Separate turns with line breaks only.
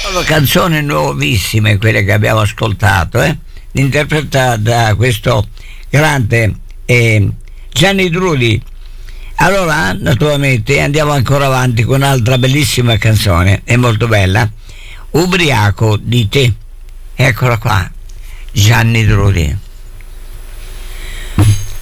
Sono canzoni nuovissime quelle che abbiamo ascoltato, interpretate da questo grande Gianni Drudi. Allora, naturalmente, andiamo ancora avanti con un'altra bellissima canzone, è molto bella, Ubriaco di te. Eccola qua, Gianni Drudi.